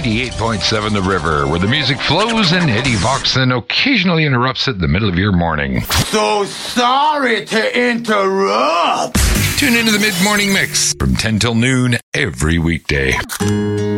88.7 The River, where the music flows and Eddie Voxon occasionally interrupts it in the middle of your morning. So sorry to interrupt. Tune into the Mid-Morning Mix from 10 till noon every weekday.